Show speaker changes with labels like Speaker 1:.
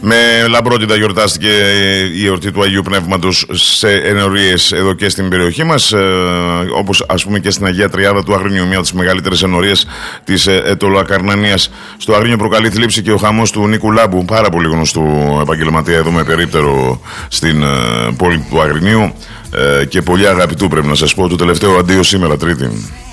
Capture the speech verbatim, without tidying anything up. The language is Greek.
Speaker 1: Με λαμπρότητα γιορτάστηκε η εορτή του Αγίου Πνεύματος σε ενορίες εδώ και στην περιοχή μας, ε, όπως ας πούμε και στην Αγία Τριάδα του Αγρίνιου, μια από τις μεγαλύτερες ενορίες της Ετωλοακαρνανίας. Στο Αγρίνιο προκαλεί θλίψη και ο χαμός του Νίκου Λάμπου, πάρα πολύ γνωστού επαγγελματία εδώ με περίπτερο στην ε, πόλη του Αγρινίου, ε, και πολύ αγαπητού, πρέπει να σας πω. Το τελευταίο αντίο σήμερα, Τρίτη.